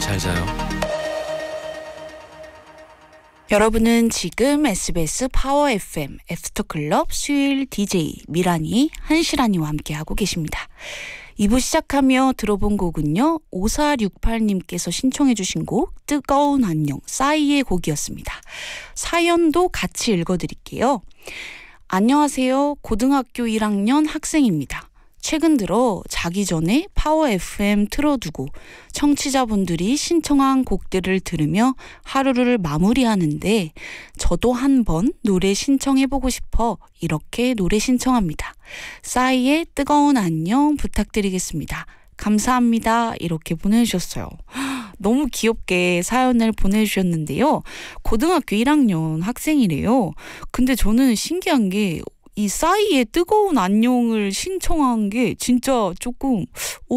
잘 자요. 여러분은 지금 SBS 파워 FM 애프터클럽 수요일 DJ 미란이 한시란이와 함께하고 계십니다. 2부 시작하며 들어본 곡은요. 5468님께서 신청해 주신 곡 뜨거운 안녕 싸이의 곡이었습니다. 사연도 같이 읽어드릴게요. 안녕하세요. 고등학교 1학년 학생입니다. 최근 들어 자기 전에 파워 FM 틀어두고 청취자분들이 신청한 곡들을 들으며 하루를 마무리하는데 저도 한번 노래 신청해보고 싶어 이렇게 노래 신청합니다. 싸이의 뜨거운 안녕 부탁드리겠습니다. 감사합니다. 이렇게 보내주셨어요. 너무 귀엽게 사연을 보내주셨는데요. 고등학교 1학년 학생이래요. 근데 저는 신기한 게 이 싸이의 뜨거운 안녕을 신청한 게 진짜 조금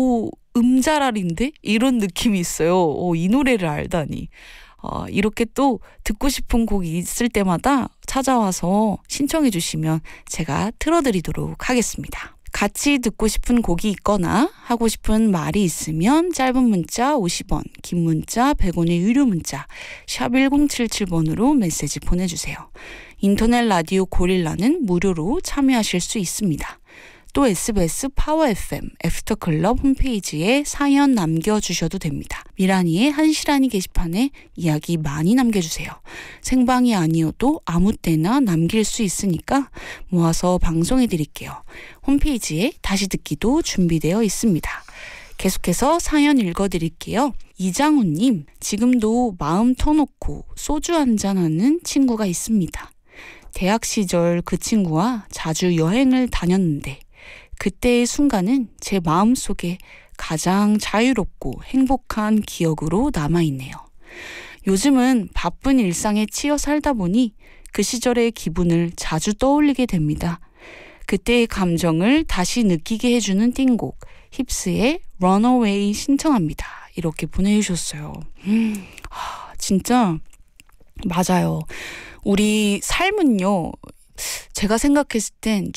음자랄인데? 이런 느낌이 있어요. 이 노래를 알다니. 이렇게 또 듣고 싶은 곡이 있을 때마다 찾아와서 신청해 주시면 제가 틀어드리도록 하겠습니다. 같이 듣고 싶은 곡이 있거나 하고 싶은 말이 있으면 짧은 문자 50원, 긴 문자 100원의 유료 문자 샵 1077번으로 메시지 보내주세요. 인터넷 라디오 고릴라는 무료로 참여하실 수 있습니다. 또 SBS 파워 FM 애프터클럽 홈페이지에 사연 남겨주셔도 됩니다. 미란이의 한시란이 게시판에 이야기 많이 남겨주세요. 생방이 아니어도 아무 때나 남길 수 있으니까 모아서 방송해드릴게요. 홈페이지에 다시 듣기도 준비되어 있습니다. 계속해서 사연 읽어드릴게요. 이장훈님, 지금도 마음 터놓고 소주 한잔하는 친구가 있습니다. 대학 시절 그 친구와 자주 여행을 다녔는데 그때의 순간은 제 마음속에 가장 자유롭고 행복한 기억으로 남아있네요. 요즘은 바쁜 일상에 치여 살다 보니 그 시절의 기분을 자주 떠올리게 됩니다. 그때의 감정을 다시 느끼게 해주는 띵곡 힙스의 Runaway 신청합니다. 이렇게 보내주셨어요. 진짜 맞아요. 우리 삶은요. 제가 생각했을 땐